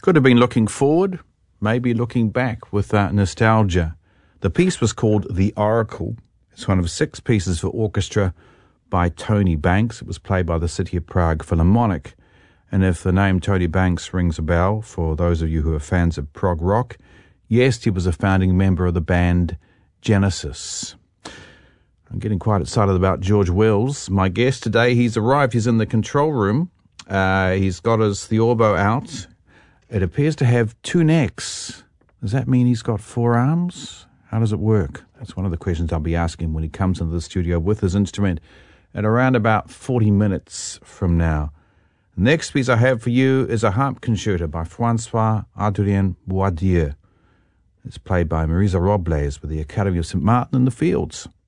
Could have been looking forward, maybe looking back with nostalgia. The piece was called The Oracle. It's one of 6 pieces for orchestra by Tony Banks. It was played by the City of Prague Philharmonic. And if the name Tony Banks rings a bell, for those of you who are fans of prog rock, yes, he was a founding member of the band Genesis. I'm getting quite excited about George Wills. My guest today, he's arrived. He's in the control room. He's got his theorbo out. It appears to have 2 necks. Does that mean he's got 4 arms? How does it work? That's one of the questions I'll be asking when he comes into the studio with his instrument at around about 40 minutes from now. The next piece I have for you is a harp concerto by François-Adrien Boidieu. It's played by Marisa Robles with the Academy of St. Martin in the Fields.